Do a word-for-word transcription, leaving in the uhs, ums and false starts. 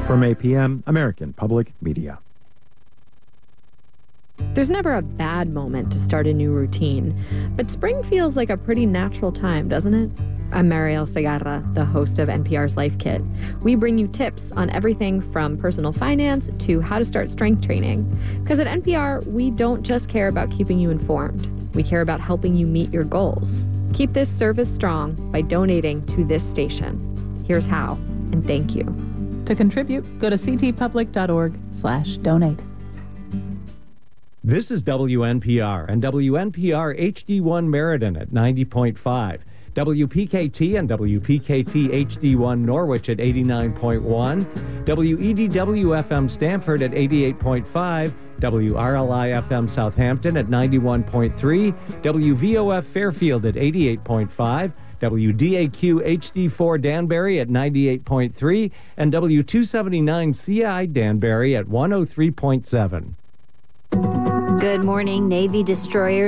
From A P M, American Public Media. There's never a bad moment to start a new routine, but spring feels like a pretty natural time, doesn't it? I'm Mariel Segarra, the host of N P R's Life Kit. We bring you tips on everything from personal finance to how to start strength training. Because at N P R, we don't just care about keeping you informed. We care about helping you meet your goals. Keep this service strong by donating to this station. Here's how, and thank you. To contribute, go to ctpublic.org slash donate. This is W N P R and W N P R H D one Meriden at ninety point five. W P K T and W P K T H D one Norwich at eighty-nine point one. W E D W F M Stamford at eighty-eight point five. W R L I F M Southampton at ninety-one point three. W V O F Fairfield at eighty-eight point five. W D A Q H D four Danbury at ninety-eight point three. And W two seventy-nine C I Danbury at one oh three point seven. Good morning. Navy destroyers